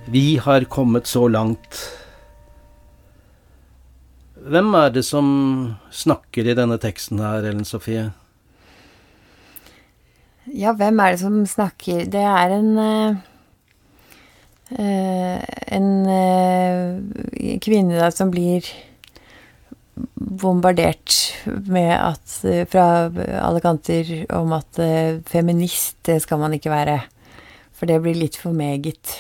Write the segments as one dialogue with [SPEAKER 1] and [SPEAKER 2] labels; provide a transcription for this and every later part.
[SPEAKER 1] Vi har kommet så langt. Hvem det som snakker I denne teksten her, Ellen Sofie?
[SPEAKER 2] Ja, hvem det som snakker? Det en kvinne da, som blir bombardert med at, fra alle kanter om at feminist, det skal man ikke være. For det blir litt for meget.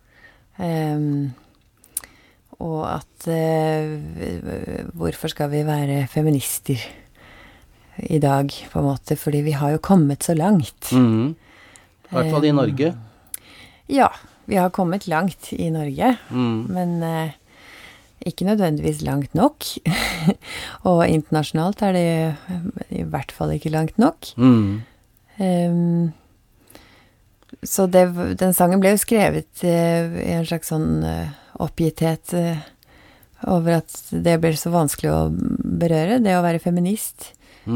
[SPEAKER 2] Og at hvorfor skal vi være feminister I dag, på en måte, fordi vi har jo kommet så langt.
[SPEAKER 1] I hvert fall I Norge.
[SPEAKER 2] Ja, vi har kommet langt I Norge, men ikke nødvendigvis langt nok. Og internasjonalt det I hvert fall ikke langt nok. Så den sangen ble jo skrevet I en slags sånn oppgitthet over at det ble så vanskelig å berøre, det å være feminist.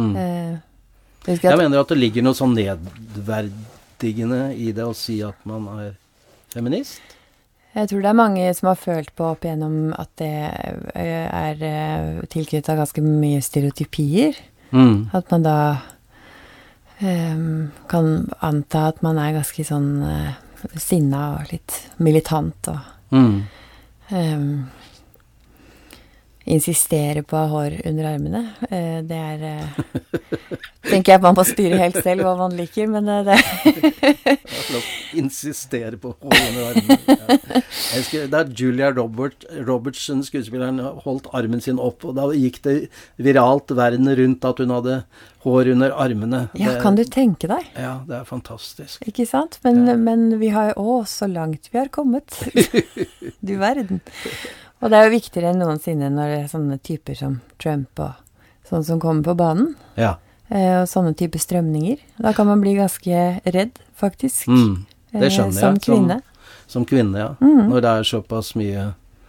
[SPEAKER 1] Jeg mener at det ligger noe sånn nedverdigende I det å si at man feminist.
[SPEAKER 2] Jeg tror det mange som har følt på opp igjennom at det tilknyttet ganske mye stereotypier. At man da kan anta at man ganske sånn sinna og litt militant og insistere på å ha hår under armene. Det tenker jeg man må styre helt selv hva man liker, men det
[SPEAKER 1] insistere på hår under armene. Ja. Jeg husker, da Julia Robertson, skuespilleren, holdt armen sin opp, og da gikk det viralt verden rundt at hun hadde hår under armene.
[SPEAKER 2] Ja, kan du tenke deg?
[SPEAKER 1] Ja, det fantastisk.
[SPEAKER 2] Ikke sant? Men vi har jo så langt vi har kommet. Du verden. Og det jo viktigere enn noensinne når det sånne typer som Trump og sånn som kommer på banen.
[SPEAKER 1] Ja.
[SPEAKER 2] Og sånne typer strømninger. Da kan man bli ganske redd, faktisk.
[SPEAKER 1] Det skjønner jeg.
[SPEAKER 2] Som kvinne.
[SPEAKER 1] Som kvinne, ja. Når det såpass mye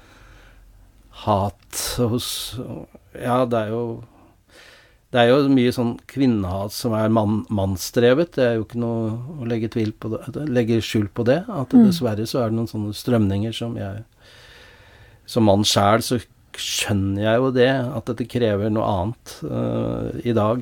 [SPEAKER 1] hat hos... Ja, det jo mye sånn kvinnehat som mannsdrevet. Det jo ikke noe å legge tvil på det, legge skjul på det. At dessverre så det noen sånne strømninger som mann selv, så skjønner jeg jo det, at dette krever noe annet I dag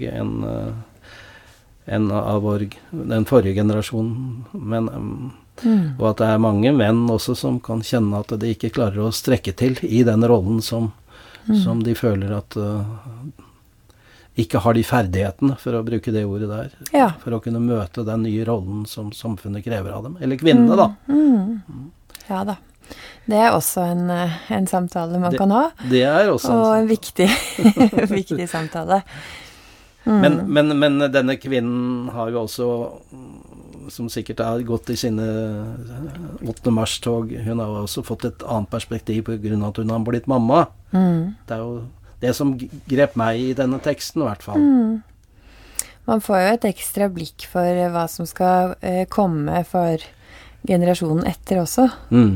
[SPEAKER 1] enn av den forrige generasjonen. Men, og at det mange menn også som kan kjenne at de ikke klarer å strekke til I den rollen som de føler at ikke har de ferdighetene, for å bruke det ordet der, for å kunne møte den nye rollen som samfunnet krever av dem. Eller kvinnene, da.
[SPEAKER 2] Ja da. Det også en samtale man kan ha.
[SPEAKER 1] Det også
[SPEAKER 2] og en viktig, viktig samtale.
[SPEAKER 1] Men denne kvinnen har jo også, som sikkert har gått I sine 8. mars-tog, hun har også fått et annet perspektiv på grunn av at hun har blitt mamma. Det jo det som grep meg I denne teksten, I hvert fall.
[SPEAKER 2] Man får jo et ekstra blikk for hva som skal komme for generasjonen etter også.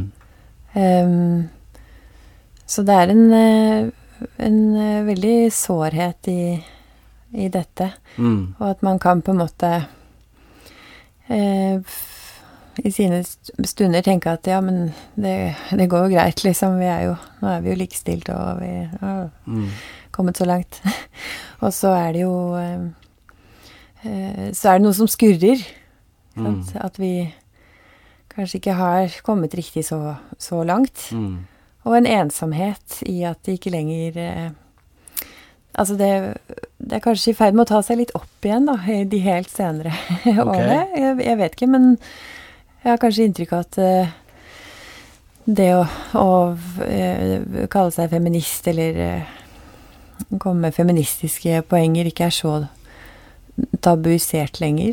[SPEAKER 2] Så det en veldig sårhet I dette og at man kan på en måte I sine stunder tenke at ja, men det går jo greit liksom, nå vi jo likestilt og vi har kommet så langt og så det jo så det noe som skurrer sant? At vi kanskje ikke har kommet riktig så langt. Og en ensomhet I at det ikke lenger... altså det kanskje I ferd med å ta seg litt opp igjen da, I de helt senere årene. Jeg vet ikke, men jeg har kanskje inntrykk av at det å kalle seg feminist eller komme med feministiske poenger ikke så tabuisert lenger.